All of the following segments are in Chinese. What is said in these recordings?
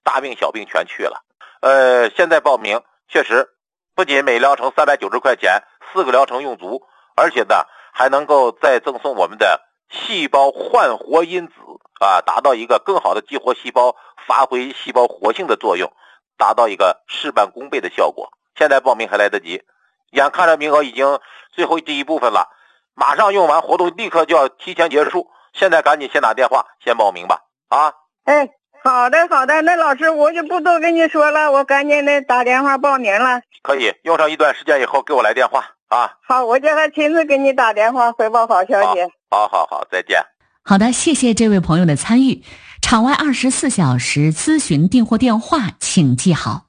大病小病全去了。现在报名确实不仅每疗程390块钱，4个疗程用足，而且呢还能够再赠送我们的细胞焕活因子啊，达到一个更好的激活细胞，发挥细胞活性的作用，达到一个事半功倍的效果。现在报名还来得及，眼看着名额已经最后这一部分了，马上用完活动立刻就要提前结束，现在赶紧先打电话先报名吧啊！ 哎，好的好的，那老师我就不多跟你说了，我赶紧的打电话报名了。 可以用上一段时间以后给我来电话啊。 好，我叫他亲自给你打电话汇报好消息。 好，再见。 好的，谢谢这位朋友的参与。场外24小时咨询订货电话请记好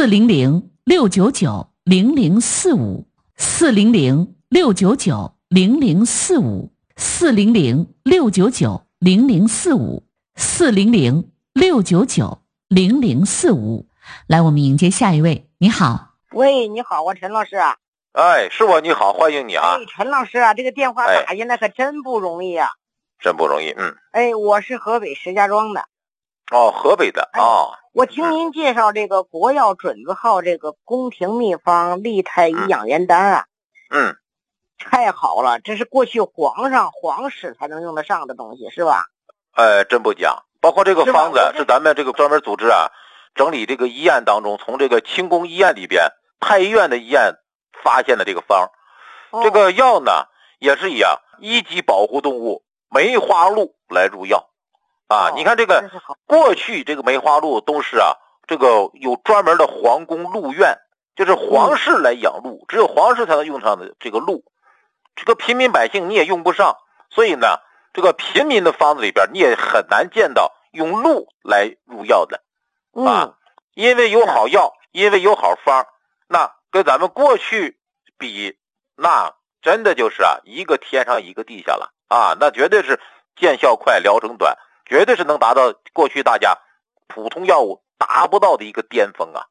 ：400-699-0045 400-699-0045 400-699-0045 400-699-0045。来，我们迎接下一位。你好。 喂，你好，我陈老师啊。 哎，是我，你好，欢迎你啊。 哎，陈老师啊，这个电话打进来可真不容易啊。 真不容易， 哎，我是河北石家庄的。 哦，河北的哦。 我听您介绍这个国药准字号这个宫廷秘方利太医养元丹啊。太好了，这是过去皇室才能用得上的东西是吧？ 真不假，包括这个方子是咱们这个专门组织啊，整理这个医院当中，从这个清宫医院里边太医院的医院发现的这个方。这个药呢也是以一级保护动物梅花鹿来入药啊。你看这个过去这个梅花鹿都是这个有专门的皇宫鹿院，就是皇室来养鹿，只有皇室才能用上的这个鹿，这个平民百姓你也用不上，所以呢这个平民的方子里边你也很难见到用鹿来入药的因为有好药，因为有好方，那跟咱们过去比，那真的就是一个天上一个地下了那绝对是见效快疗程短，绝对是能达到过去大家普通药物达不到的一个巅峰啊。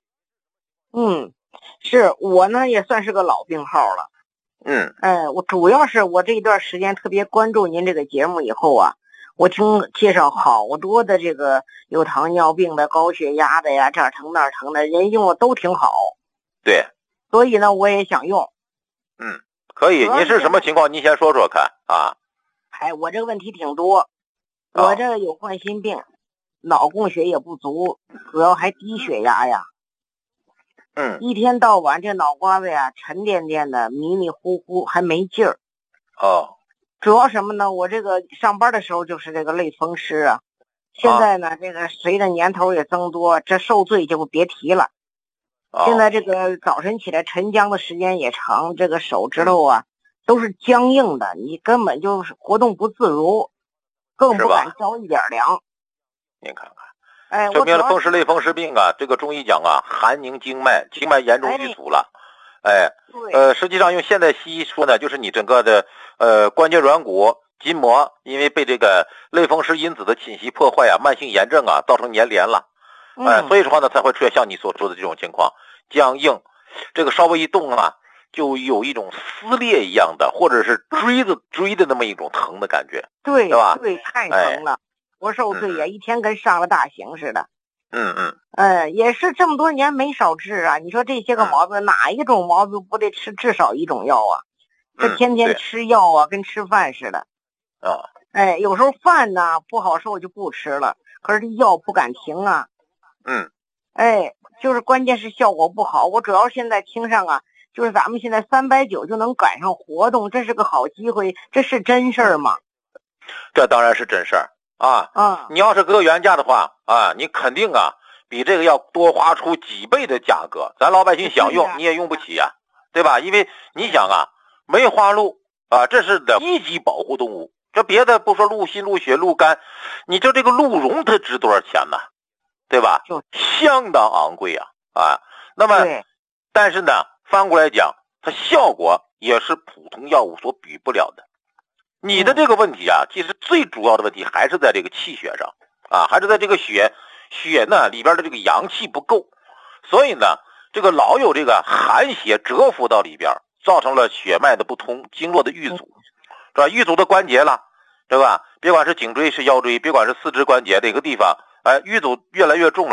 是我呢也算是个老病号了。我主要是我这一段时间特别关注您这个节目以后我听介绍好多的这个有糖尿病的、高血压的呀，这儿疼那儿疼的，人用的都挺好。 对， 所以呢我也想用。 可以，您是什么情况？您先说说看啊。 我这个问题挺多，我这有冠心病，脑供血也不足，主要还低血压呀。一天到晚这脑瓜子沉甸甸的，迷迷糊糊，还没劲儿。主要什么呢？我这个上班的时候就是这个类风湿现在呢这个随着年头也增多，这受罪就别提了。现在这个早晨起来晨僵的时间也长，这个手指头都是僵硬的，你根本就是活动不自如，更不敢着一点凉。 您看看，这名风湿类风湿病这个中医讲寒凝经脉，经脉严重淤阻了。实际上用现代西医说呢，就是你整个的关节软骨筋膜因为被这个类风湿因子的侵袭破坏慢性炎症造成粘连了。所以说呢才会出现像你所说的这种情况，僵硬，这个稍微一动就有一种撕裂一样的，或者是追的那么一种疼的感觉。 对吧？ 对，太疼了。我受罪一天跟上了大刑似的。也是这么多年没少治你说这些个毛病，哪一种毛病不得吃至少一种药这天天吃药跟吃饭似的。有时候饭呢不好受就不吃了，可是这药不敢停就是关键是效果不好。我主要现在听上就是咱们现在390就能赶上活动，这是个好机会，这是真事儿吗？ 这当然是真事儿你要是搁原价的话你肯定比这个要多花出几倍的价格，咱老百姓想用你也用不起对吧？因为你想梅花鹿这是的一级保护动物，这别的不说，鹿心、鹿血、鹿肝，你这个鹿茸它值多少钱呢？对吧？就相当昂贵那么但是呢翻过来讲，它效果也是普通药物所比不了的。你的这个问题其实最主要的问题还是在这个气血上还是在这个血呢里边的这个阳气不够，所以呢这个老有这个寒邪蛰伏到里边，造成了血脉的不通，经络的淤阻，是吧？淤阻的关节了，对吧？别管是颈椎是腰椎，别管是四肢关节哪个地方淤阻越来越重了。